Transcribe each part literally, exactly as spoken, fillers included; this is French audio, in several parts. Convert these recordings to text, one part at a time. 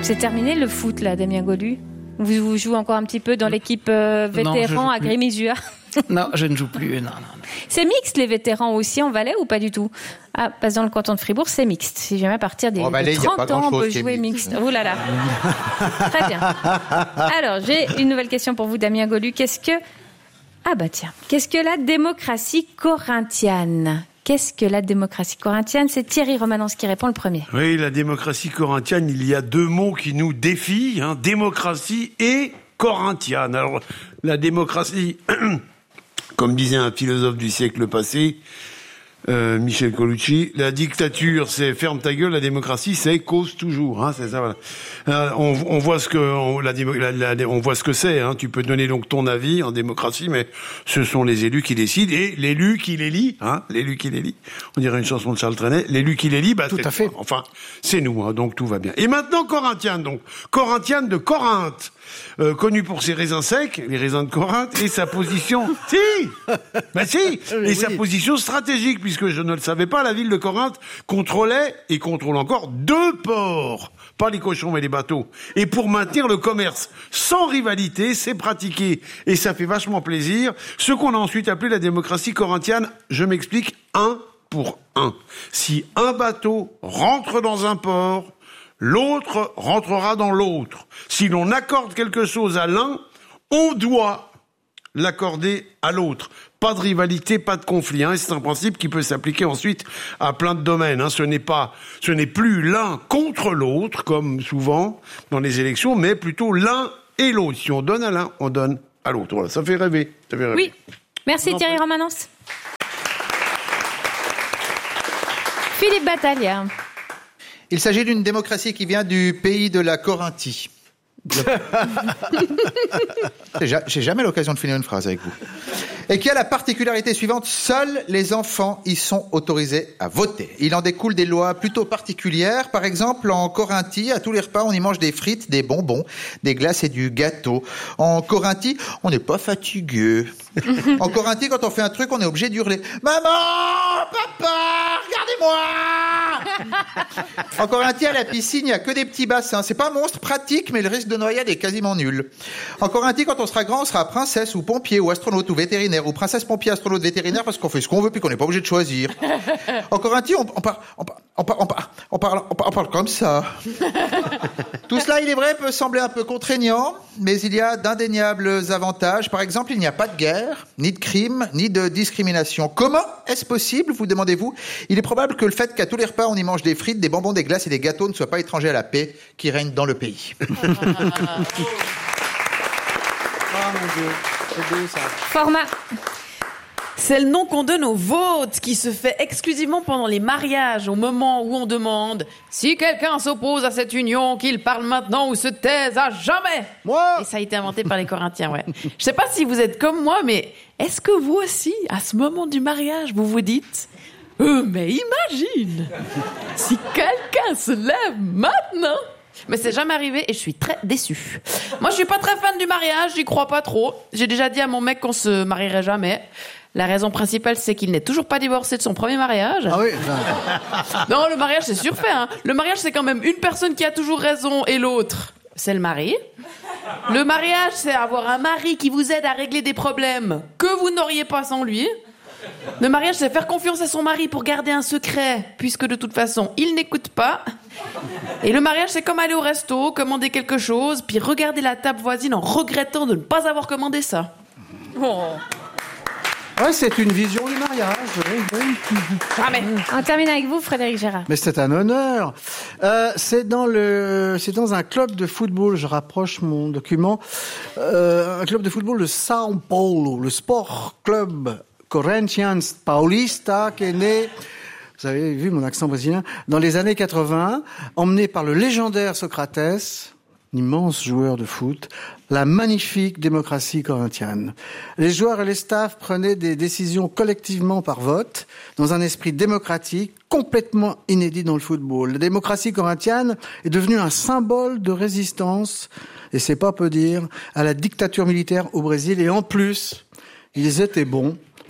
C'est terminé le foot, là, Damien Golu? Vous, vous jouez encore un petit peu dans l'équipe euh, vétéran à Grémisua? Non, je ne joue plus, non, non, non. C'est mixte, les vétérans aussi en Valais, ou pas du tout? Ah, parce que dans le canton de Fribourg, c'est mixte. Si jamais à partir des en Valais, de trente ans, on peut jouer mixte. Oh là là. Très bien. Alors, j'ai une nouvelle question pour vous, Damien Golu. Qu'est-ce que... Ah bah tiens. Qu'est-ce que la démocratie corinthienne? Qu'est-ce que la démocratie corinthienne? C'est Thierry Romanens qui répond le premier. Oui, la démocratie corinthienne, il y a deux mots qui nous défient, hein, démocratie et corinthienne. Alors, la démocratie, comme disait un philosophe du siècle passé, euh, Michel Colucci, la dictature, c'est ferme ta gueule, la démocratie, c'est cause toujours. Hein, c'est ça. Voilà. Euh, on, on voit ce que on, la, la, la, on voit ce que c'est. Hein. Tu peux donner donc ton avis en démocratie, mais ce sont les élus qui décident et l'élu qui l'élit. Hein, l'élu qui l'élit. On dirait une chanson de Charles Trenet. L'élu qui l'élit, bah, tout à fait. Enfin, c'est nous. Hein, donc tout va bien. Et maintenant, Corinthienne, donc Corinthienne de Corinthe. Euh, connu pour ses raisins secs, les raisins de Corinthe, et sa position, si, ben si, et oui. sa position stratégique, puisque je ne le savais pas, la ville de Corinthe contrôlait et contrôle encore deux ports, pas les cochons mais les bateaux. Et pour maintenir le commerce sans rivalité, c'est pratiqué et ça fait vachement plaisir. Ce qu'on a ensuite appelé la démocratie corinthienne, je m'explique, un pour un. Si un bateau rentre dans un port, l'autre rentrera dans l'autre. Si l'on accorde quelque chose à l'un, on doit l'accorder à l'autre. Pas de rivalité, pas de conflit. Hein. C'est un principe qui peut s'appliquer ensuite à plein de domaines. Hein. Ce n'est pas, ce n'est plus l'un contre l'autre, comme souvent dans les élections, mais plutôt l'un et l'autre. Si on donne à l'un, on donne à l'autre. Voilà, ça fait rêver. Ça fait rêver. Oui. Merci Thierry Romanens. Philippe Battaglia. Il s'agit d'une démocratie qui vient du pays de la Corinthie. J'ai jamais l'occasion de finir une phrase avec vous. Et qui a la particularité suivante, seuls les enfants y sont autorisés à voter. Il en découle des lois plutôt particulières. Par exemple, en Corinthie, à tous les repas, on y mange des frites, des bonbons, des glaces et du gâteau. En Corinthie, on n'est pas fatigué. En Corinthie, quand on fait un truc, on est obligé d'hurler « Maman, papa, regardez-moi !» En Corinthie, à la piscine, il n'y a que des petits bassins. C'est pas un monstre pratique, mais le risque de noyade est quasiment nul. En Corinthie, quand on sera grand, on sera princesse ou pompier ou astronaute ou vétérinaire ou princesse, pompier, astronaute, vétérinaire parce qu'on fait ce qu'on veut puis qu'on n'est pas obligé de choisir. En Corinthie, on, on, parle, on, parle, on, parle, on, parle, on, parle, on parle comme ça. Tout cela, il est vrai, peut sembler un peu contraignant, mais il y a d'indéniables avantages. Par exemple, il n'y a pas de guerre, ni de crime, ni de discrimination. Comment est-ce possible, vous demandez-vous? Il est probable que le fait qu'à tous les repas, on y mange des frites, des bonbons, des glaces et des gâteaux ne soit pas étranger à la paix qui règne dans le pays. Oh mon Dieu, c'est beau ça. Format. C'est le nom qu'on donne au vote qui se fait exclusivement pendant les mariages, au moment où on demande si quelqu'un s'oppose à cette union, qu'il parle maintenant ou se taise à jamais. Moi. Et ça a été inventé par les Corinthiens, ouais. Je sais pas si vous êtes comme moi, mais est-ce que vous aussi, à ce moment du mariage, vous vous dites euh, mais imagine si quelqu'un se lève maintenant. Mais c'est jamais arrivé et je suis très déçue. Moi, je suis pas très fan du mariage, j'y crois pas trop. J'ai déjà dit à mon mec qu'on se marierait jamais. La raison principale, c'est qu'il n'est toujours pas divorcé de son premier mariage. Ah oui. Non, le mariage, c'est surfait, hein. Le mariage, c'est quand même une personne qui a toujours raison et l'autre, c'est le mari. Le mariage, c'est avoir un mari qui vous aide à régler des problèmes que vous n'auriez pas sans lui. Le mariage, c'est faire confiance à son mari pour garder un secret, puisque de toute façon, il n'écoute pas. Et le mariage, c'est comme aller au resto, commander quelque chose, puis regarder la table voisine en regrettant de ne pas avoir commandé ça. Oh. Ouais, c'est une vision du mariage. Oui, oui. Jamais. On termine avec vous, Frédéric Gérard. Mais c'est un honneur. Euh, c'est dans le, c'est dans un club de football. Je rapproche mon document. Euh, un club de football de São Paulo, le Sport Club Corinthians Paulista, qui est né, vous avez vu mon accent brésilien, dans les années quatre-vingts, emmené par le légendaire Socrates, immense joueur de foot, la magnifique démocratie corinthienne. Les joueurs et les staffs prenaient des décisions collectivement par vote, dans un esprit démocratique complètement inédit dans le football. La démocratie corinthienne est devenue un symbole de résistance, et c'est pas peu dire, à la dictature militaire au Brésil, et en plus, ils étaient bons.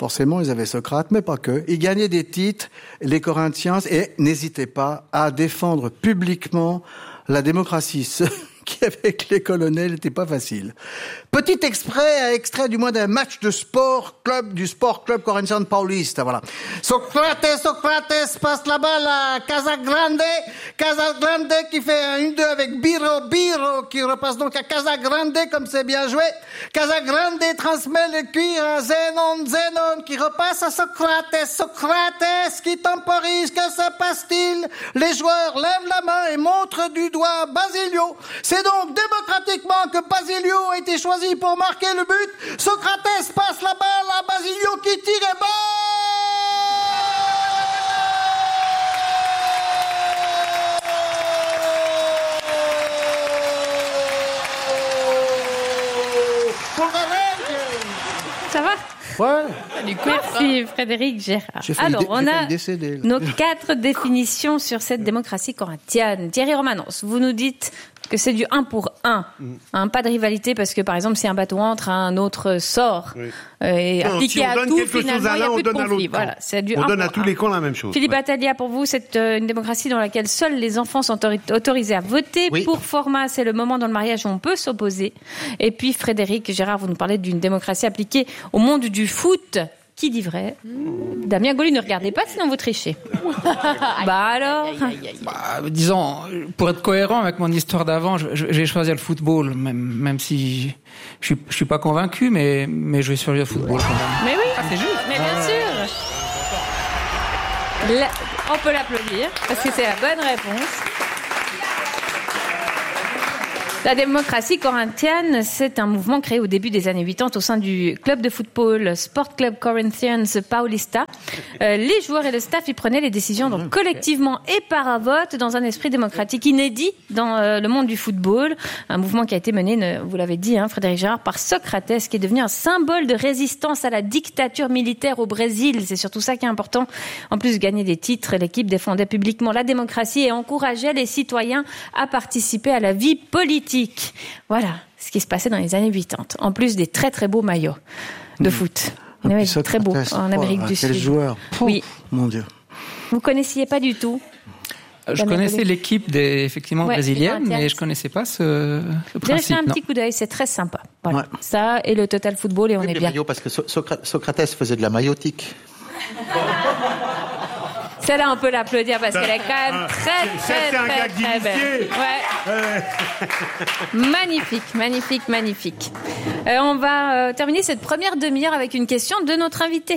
Forcément, ils avaient Socrate, mais pas que. Ils gagnaient des titres, les Corinthiens, et n'hésitaient pas à défendre publiquement la démocratie. Ce qui, avec les colonels, n'était pas facile. Petit extrait, extrait du moins d'un match de sport club, du sport club Corinthians Paulista, voilà. Socrates, Socrates passe la balle à Casagrande. Casagrande qui fait un un deux avec Biro, Biro qui repasse donc à Casagrande comme c'est bien joué. Casagrande transmet le cuir à Zenon, Zenon qui repasse à Socrates, Socrates qui temporise. Que se passe-t-il? Les joueurs lèvent la main et montrent du doigt Basilio. C'est donc démocratiquement que Basilio a été choisi pour marquer le but. Socrates passe la balle à Basilio qui tire et but. Ça va? Ouais. Merci Frédéric Gérard. J'ai failli Alors, dé- on j'ai a failli décéder, là. nos quatre définitions sur cette démocratie corinthienne. Thierry Romanos, vous nous dites que c'est du un pour un. Hein, pas de rivalité parce que, par exemple, si un bateau entre, un autre sort. Oui. Euh, et Non, appliqué si on à donne tout, quelque chose finalement, à il n'y a l'un, on plus de donne à conflit. l'autre camp. Voilà, c'est du On un donne à pour tous un. les camps la même chose. Philippe Ouais. Battaglia, pour vous, c'est euh, une démocratie dans laquelle seuls les enfants sont autori- autorisés à voter. Oui. Pour format, c'est le moment dans le mariage où on peut s'opposer. Et puis, Frédéric Gérard, vous nous parlez d'une démocratie appliquée au monde du foot. Qui dit vrai? Damien Gaulu, ne regardez pas, sinon vous trichez. Bah alors? Bah, disons, pour être cohérent avec mon histoire d'avant, je, je, je vais choisir le football, même, même si je suis, je suis pas convaincu, mais, mais je vais choisir le football quand même. Mais oui, Ah, c'est juste. mais bien sûr. La- on peut l'applaudir parce que c'est la bonne réponse. La démocratie corinthienne, c'est un mouvement créé au début des années quatre-vingt au sein du club de football Sport Club Corinthians Paulista. Euh, les joueurs et le staff y prenaient les décisions donc collectivement et par un vote dans un esprit démocratique inédit dans euh, le monde du football. Un mouvement qui a été mené, ne- vous l'avez dit, hein, Frédéric Gérard, par Socrates, qui est devenu un symbole de résistance à la dictature militaire au Brésil. C'est surtout ça qui est important. En plus de gagner des titres, l'équipe défendait publiquement la démocratie et encourageait les citoyens à participer à la vie politique. Voilà ce qui se passait dans les années quatre-vingt. En plus des très très beaux maillots de foot. Et Oui, puis très beaux Socrates, en Amérique oh, du quel Sud. joueur. Pouf, Oui. Mon Dieu. Vous connaissiez pas du tout. Je Damien connaissais Gaulu. l'équipe des, effectivement, Ouais, brésilienne, Corinthians. mais je connaissais pas ce, ce Vous avez fait principe. un non. petit coup d'œil, c'est très sympa. Voilà. Ouais. Ça et le total football et on Oui, est les bien. maillots, parce que So- Socra- Socrates faisait de la maillotique. Celle-là, on peut l'applaudir parce qu'elle est quand même très, Ça, très, c'est un très, gag très belle. d'initié. Ouais. Magnifique, magnifique, magnifique. Euh, on va euh, terminer cette première demi-heure avec une question de notre invité.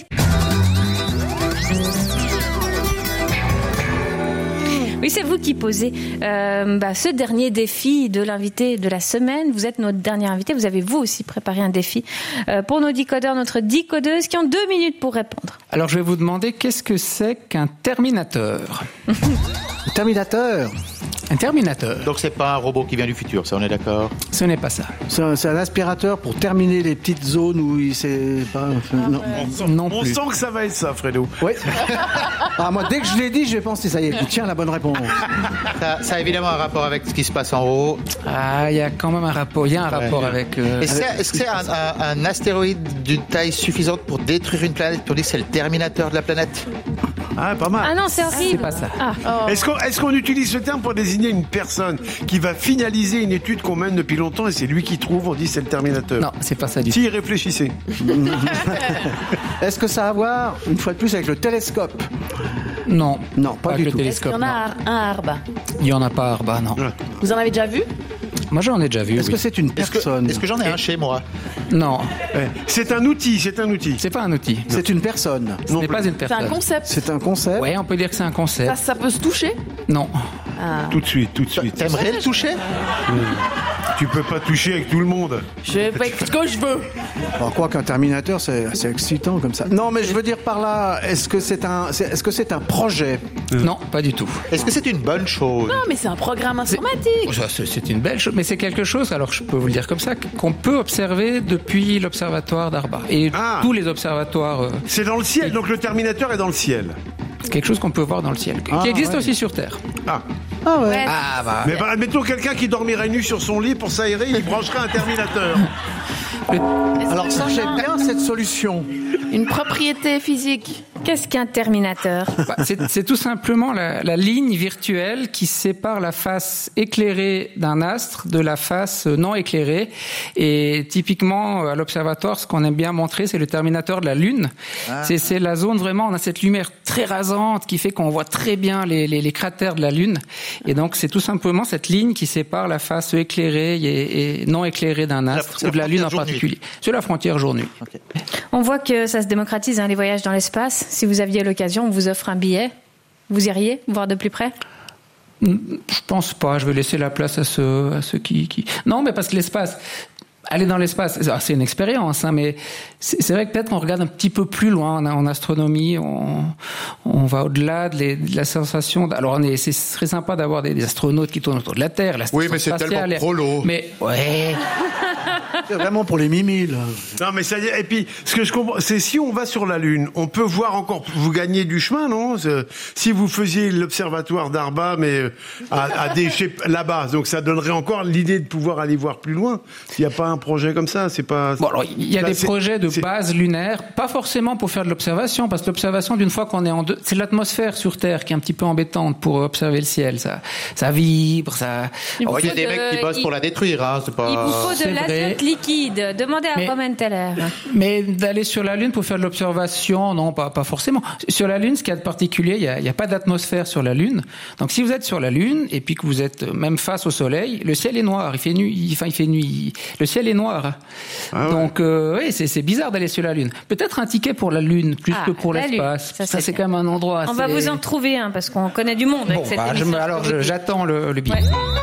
Oui, c'est vous qui posez euh, bah, ce dernier défi de l'invité de la semaine. Vous êtes notre dernier invité. Vous avez vous aussi préparé un défi euh, pour nos décodeurs, notre décodeuse, qui ont deux minutes pour répondre. Alors, je vais vous demander qu'est-ce que c'est qu'un terminateur? Terminateur. Un terminateur. Donc c'est pas un robot qui vient du futur, ça on est d'accord? Ce n'est pas ça. C'est un, c'est un aspirateur pour terminer les petites zones où il s'est pas. Non. On sent, Non on plus. sent que ça va être ça, Fredo. Oui. Ah, moi, dès que je l'ai dit, j'ai pensé, ça y est, tiens la bonne réponse. Ça, ça a évidemment un rapport avec ce qui se passe en haut. Ah, il y a quand même un rapport. Il y a un rapport Ouais. avec. euh, Est-ce que c'est- est-ce que c'est un, un- un astéroïde d'une taille suffisante pour détruire une planète? Pour dire que c'est le terminateur de la planète? Ah, pas mal. Ah non, c'est horrible. C'est pas ça. Ah. Est-ce qu'on est-ce qu'on utilise ce terme pour désigner une personne qui va finaliser une étude qu'on mène depuis longtemps et c'est lui qui trouve, on dit c'est le Terminateur? Non, c'est pas ça du tout. Si, réfléchissez. Est-ce que ça a à voir, une fois de plus, avec le télescope? Non. Non, pas avec du le tout. Est-ce qu'il télescope. y en a un à Arba? non. Il y en a pas à Arba, non. Vous en avez déjà vu? Moi, j'en ai déjà vu. Est-ce oui. que c'est une Est-ce que, personne? est-ce que j'en ai un chez moi? Non, Ouais. C'est un outil, c'est un outil. c'est pas un outil. C'est une personne. Ce n'est pas une C'est personne. un concept. C'est un concept. Ouais, on peut dire que c'est un Ça, concept. ça peut se toucher? Non. Tout de suite, tout de suite. T'aimerais le toucher? Tu peux pas toucher avec tout le monde. Je fais ce que je veux. Alors, quoi qu'un Terminateur, c'est assez excitant comme ça. Non, mais je veux dire par là, est-ce que c'est un, c'est- est-ce que c'est un projet? Non, pas du tout. Est-ce que c'est une bonne chose? Non, mais c'est un programme informatique. Ça, C'est c'est une belle chose, mais c'est quelque chose, alors je peux vous le dire comme ça, qu'on peut observer depuis l'observatoire d'Arba. Et Ah. tous les observatoires, euh, C'est dans le ciel, donc le Terminateur est dans le ciel. c'est quelque chose qu'on peut voir dans le ciel, Ah, qui existe ouais. aussi sur Terre. Ah. Ah ouais. Ouais. Ah bah. Mais bah, admettons quelqu'un qui dormirait nu sur son lit pour s'aérer, il brancherait un Terminateur. Le- Alors, sachez bien cette solution. Une propriété physique. Qu'est-ce qu'un terminateur? Bah, c'est, c'est tout simplement la, la ligne virtuelle qui sépare la face éclairée d'un astre de la face non éclairée. Et typiquement, à l'observatoire, ce qu'on aime bien montrer, c'est le terminateur de la Lune. Ah. C'est, c'est la zone vraiment, on a cette lumière très rasante qui fait qu'on voit très bien les, les, les cratères de la Lune. Et donc, c'est tout simplement cette ligne qui sépare la face éclairée et, et non éclairée d'un astre, la, ou de la Lune en jour-nuit. particulier. C'est la frontière jour-nuit. Okay. On voit que ça se démocratise, hein, les voyages dans l'espace. Si vous aviez l'occasion, on vous offre un billet. Vous iriez voir de plus près? Je pense pas. Je vais laisser la place à ceux, à ceux qui, qui... Non, mais parce que l'espace, aller dans l'espace, c'est une expérience, hein, mais c'est, c'est vrai que peut-être qu'on regarde un petit peu plus loin en, en astronomie. On, on va au-delà de, les, de la sensation. De, alors, on est, c'est très sympa d'avoir des, des astronautes qui tournent autour de la Terre. La Oui, mais c'est spatiale, tellement prolo. Mais ouais. C'est vraiment pour les mimi, là. Non, mais ça, et puis, ce que je comprends, c'est si on va sur la Lune, on peut voir encore, vous gagnez du chemin, non? Si vous faisiez l'observatoire d'Arba, mais à, à des, là-bas, donc ça donnerait encore l'idée de pouvoir aller voir plus loin. S'il n'y a pas un projet comme ça, c'est pas. Bon, alors, il y a là, des c'est, projets de c'est... base lunaire, pas forcément pour faire de l'observation, parce que l'observation, d'une fois qu'on est en deux, c'est l'atmosphère sur Terre qui est un petit peu embêtante pour observer le ciel. Ça, ça vibre, ça. Il y a des mecs qui bossent il... pour la détruire, hein. C'est pas. Il vous faut de C'est l'azote liquide. Demandez à Mais- Roman Teller. Mais d'aller sur la Lune pour faire de l'observation, non, pas, pas forcément. Sur la Lune, ce qu'il y a de particulier, il n'y a, il y a pas d'atmosphère sur la Lune. Donc si vous êtes sur la Lune et puis que vous êtes même face au Soleil, le ciel est noir. Il fait nuit. Il, enfin, il fait nuit. Le ciel est noir. Ah ouais. Donc euh, oui, c'est, c'est bizarre d'aller sur la Lune. Peut-être un ticket pour la Lune plus Ah, que pour la l'espace. Lune, ça, Ça, c'est c'est bien. quand même un endroit. On va assez- vous en trouver un parce qu'on connaît du monde Bon, avec cette bah, je émission. me- alors je- j'attends le, le billet. Ouais.